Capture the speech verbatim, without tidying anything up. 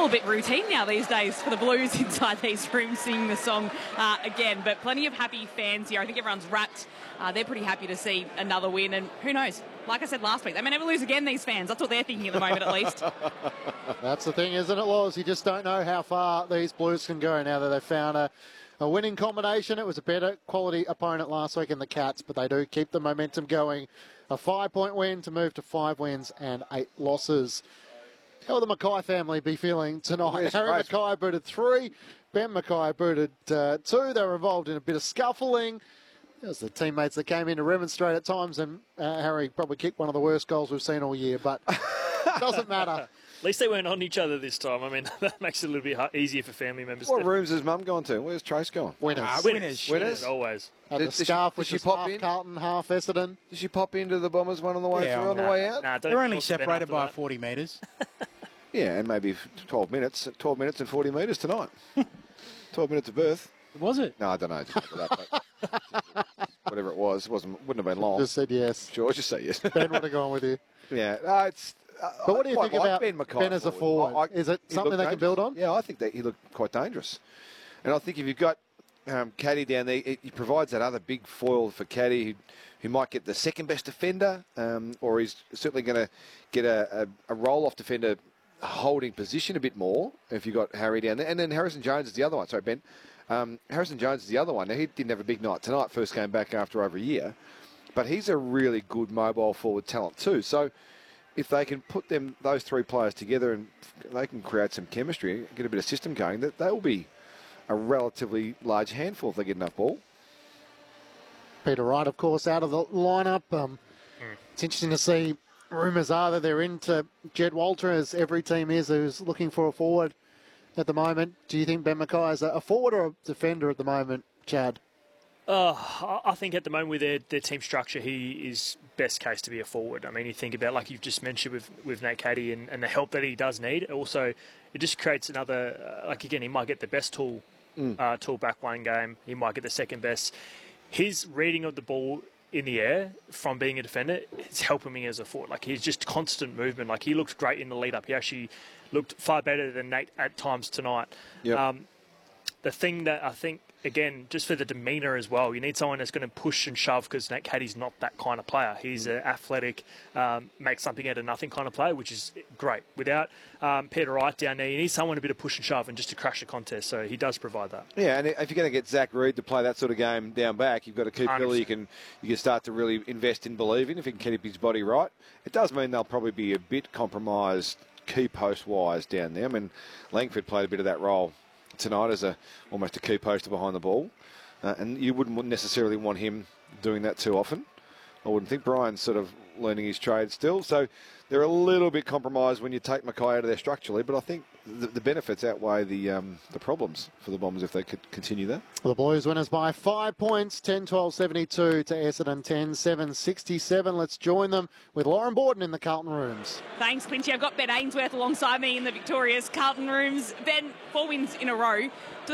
little bit routine now these days for the Blues inside these rooms singing the song uh, again. But plenty of happy fans here. I think everyone's wrapped. Uh, they're pretty happy to see another win. And who knows? Like I said last week, they may never lose again, these fans. That's what they're thinking at the moment, at least. That's the thing, isn't it, Laws? You just don't know how far these Blues can go now that they've found a, a winning combination. It was a better quality opponent last week in the Cats, but they do keep the momentum going. A five-point win to move to five wins and eight losses. How will the Mackay family be feeling tonight? Yes, Harry right. Mackay booted three. Ben Mackay booted uh, two. They were involved in a bit of scuffling. It was the teammates that came in to remonstrate at times, and uh, Harry probably kicked one of the worst goals we've seen all year, but it doesn't matter. At least they weren't on each other this time. I mean, that makes it a little bit hard, easier for family members. What to... rooms has Mum gone to? Where's Trace gone? Winners. Ah, winners. winners. Winners. Winners, always. Had Did- the did she- scarf, did which she was pop half in? Carlton, half Essendon. Did she pop into the Bombers one on the way Yeah, through, on the Nah, way out? Nah, don't They're only talk to Ben separated after by that. forty metres. Yeah, and maybe twelve minutes, twelve minutes and forty metres tonight. twelve minutes of birth. Was it? No, I don't know. Just that, but whatever it was, it wasn't wouldn't have been long. Just said yes. Sure, just say yes. Ben would have gone with you. yeah, no, it's. Uh, But what do you I think quite like about Ben, Mackay Ben as a forward? Is it he something looked they can build on? dangerous. Yeah, I think that he looked quite dangerous. And I think if you've got um, Caddy down there, it, he provides that other big foil for Caddy who, who might get the second best defender, um, or he's certainly going to get a, a, a roll-off defender holding position a bit more if you've got Harry down there. And then Harrison Jones is the other one. Sorry, Ben. Um, Harrison Jones is the other one. Now, he didn't have a big night tonight, first came back after over a year. But he's a really good mobile forward talent too. So if they can put them those three players together and they can create some chemistry, get a bit of system going, that they will be a relatively large handful if they get enough ball. Peter Wright, of course, out of the lineup. Um, mm. It's interesting to see. Rumours are that they're into Jed Walter, as every team is who's looking for a forward at the moment. Do you think Ben Mackay is a forward or a defender at the moment, Chad? Uh, I think at the moment with their, their team structure, he is best case to be a forward. I mean, you think about, like you've just mentioned with, with Nate Caddy and, and the help that he does need. Also, it just creates another, uh, like again, he might get the best tool, mm. uh, tool back one game. He might get the second best. His reading of the ball in the air from being a defender, it's helping me as a forward. Like, he's just constant movement. Like, he looked great in the lead up. He actually looked far better than Nate at times tonight. Yep. Um, the thing that I think, again, just for the demeanour as well, you need someone that's going to push and shove, because Nate Caddy's not that kind of player. He's an athletic, um, make something out of nothing kind of player, which is great. Without um, Peter Wright down there, you need someone a bit of push and shove and just to crash the contest. So he does provide that. Yeah, and if you're going to get Zach Reed to play that sort of game down back, you've got to keep Billy. You can you can start to really invest in believing if he can keep his body right. It does mean they'll probably be a bit compromised key post wise down there. I mean, Langford played a bit of that role tonight as a almost a key poster behind the ball, uh, and you wouldn't necessarily want him doing that too often. I wouldn't think. Brian's sort of learning his trade still, so they're a little bit compromised when you take Mackay out of there structurally, but I think the, the benefits outweigh the um, the problems for the Bombers if they could continue that. The Blues winners by five points, ten twelve seventy-two to Essendon ten seven sixty-seven. Let's join them with Lauren Borden in the Carlton Rooms. Thanks, Quincy. I've got Ben Ainsworth alongside me in the Victorious Carlton Rooms. Ben, four wins in a row.